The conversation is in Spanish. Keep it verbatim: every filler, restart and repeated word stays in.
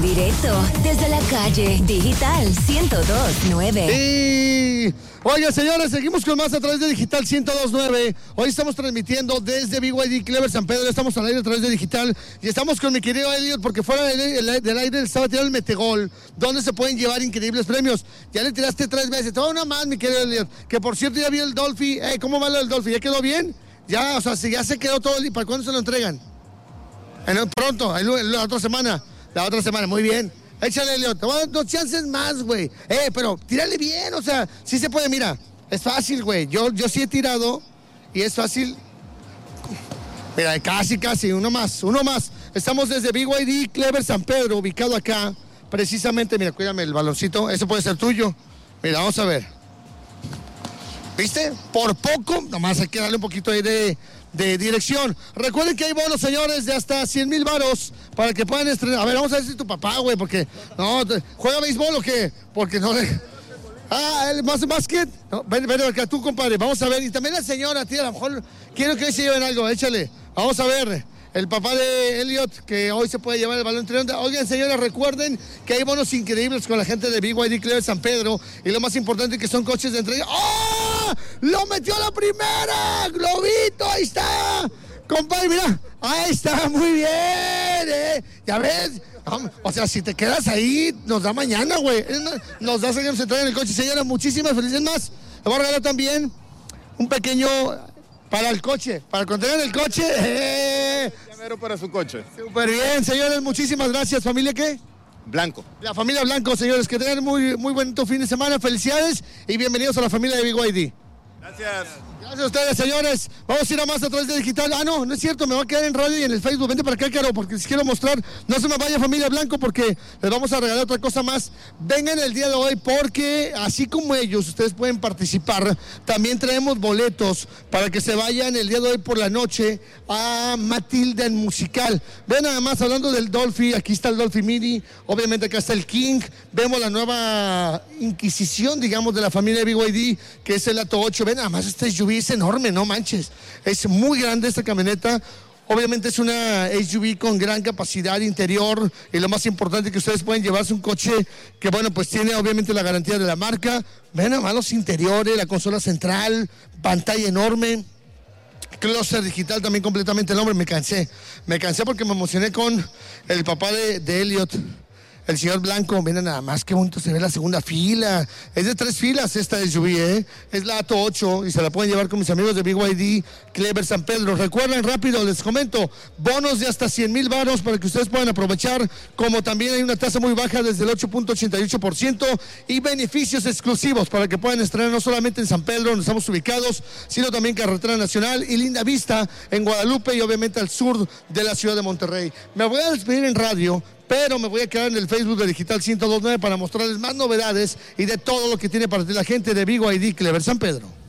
directo desde la calle Digital ciento dos punto nueve. Y oiga, señores, seguimos con más a través de Digital ciento dos punto nueve. Hoy estamos transmitiendo desde B Y D Clever San Pedro. Estamos al aire a través de Digital y estamos con mi querido Elliot porque fuera del, del, del aire estaba tirando el Metegol, donde se pueden llevar increíbles premios. Ya le tiraste tres veces. Te voy a una más, mi querido Elliot, que por cierto ya vi el Dolphy. Hey, ¿cómo va lo del Dolphy? ¿Ya quedó bien? Ya, o sea, si ya se quedó todo. ¿Para cuándo se lo entregan? En, pronto, en la otra semana. La otra semana, muy bien. Échale, Elliot, te voy a dar dos chances más, güey. Eh, pero tírale bien, o sea, sí se puede, mira, es fácil, güey. Yo, yo sí he tirado y es fácil. Mira, casi, casi, uno más, uno más. Estamos desde B Y D Clever San Pedro, ubicado acá, precisamente, mira, cuídame el baloncito, eso puede ser tuyo. Mira, vamos a ver. ¿Viste? Por poco, nomás hay que darle un poquito ahí de... de dirección. Recuerden que hay bonos, señores, de hasta cien mil varos para que puedan estrenar. A ver, vamos a ver si tu papá, güey, porque no, ¿juega béisbol o qué? Porque no le... Ah, ¿el más básquet? No, ven, ven acá, tú, compadre, vamos a ver. Y también la señora, tía, a lo mejor quiero que hoy se lleven algo, échale. Vamos a ver. El papá de Elliot, que hoy se puede llevar el balón entre onda. Oigan, señores, recuerden que hay bonos increíbles con la gente de B Y D Clever San Pedro. Y lo más importante que son coches de entrega. ¡Oh! ¡Lo metió a la primera! ¡Globito! ¡Ahí está! Compadre, mira. Ahí está, muy bien, ¿eh? Ya ves. O sea, si te quedas ahí, nos da mañana, güey. Nos da que nos entrega en el coche. Señora, muchísimas felicidades más. Le voy a regalar también un pequeño... para el coche, para contener el coche. ¡Eh! Llamero para su coche. Súper bien, señores, muchísimas gracias. ¿Familia qué? Blanco. La familia Blanco, señores, que tengan muy, muy buen fin de semana. Felicidades y bienvenidos a la familia de B Y D. Gracias. Gracias a ustedes, señores. Vamos a ir a más a través de Digital. Ah, no, no es cierto, me va a quedar en radio y en el Facebook. Vente para acá, Caro, porque les quiero mostrar. No se me vaya, familia Blanco, porque les vamos a regalar otra cosa más. Vengan el día de hoy, porque así como ellos, ustedes pueden participar. También traemos boletos para que se vayan el día de hoy por la noche a Matilda en musical. Ven nada más, hablando del Dolphy, aquí está el Dolphy Mini. Obviamente acá está el King. Vemos la nueva Inquisición, digamos, de la familia de B Y D, que es el Ato ocho. Ven nada más, este S U V es enorme, no manches. Es muy grande esta camioneta. Obviamente es una S U V con gran capacidad interior y lo más importante que ustedes pueden llevarse un coche que, bueno, pues tiene obviamente la garantía de la marca. Ven nada más los interiores, la consola central, pantalla enorme. Closer digital también completamente enorme. Me cansé, me cansé porque me emocioné con el papá de, de Elliot. El señor Blanco, miren nada más qué bonito se ve la segunda fila. Es de tres filas esta S U V, ¿eh? Es la Ato ocho y se la pueden llevar con mis amigos de B Y D Clever San Pedro. Recuerden, rápido, les comento, bonos de hasta cien mil varos para que ustedes puedan aprovechar, como también hay una tasa muy baja desde el ocho punto ochenta y ocho por ciento y beneficios exclusivos para que puedan estrenar no solamente en San Pedro, donde estamos ubicados, sino también Carretera Nacional y Linda Vista en Guadalupe y obviamente al sur de la ciudad de Monterrey. Me voy a despedir en radio, pero me voy a quedar en el Facebook de Digital ciento dos punto nueve para mostrarles más novedades y de todo lo que tiene para ti la gente de B Y D Clever San Pedro.